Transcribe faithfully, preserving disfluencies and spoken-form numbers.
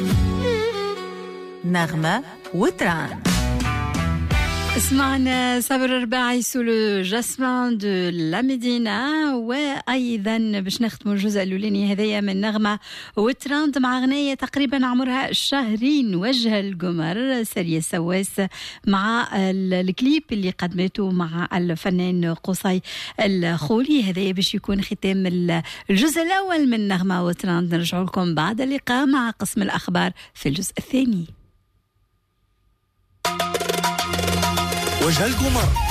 نغمة وتران. اسمعنا صبر الرباعي سو لو جاسمان دو لا مدينة، وأيضا باش نختموا الجزء الأولاني هذايا من نغمة وتراند مع أغنية تقريبا عمرها شهرين، وجه القمر سارية سواس مع الكليب اللي قدمته مع الفنان قصي الخولي. هذايا باش يكون ختام الجزء الأول من نغمة وتراند. نرجع لكم بعد اللقاء مع قسم الأخبار في الجزء الثاني. وجه القمر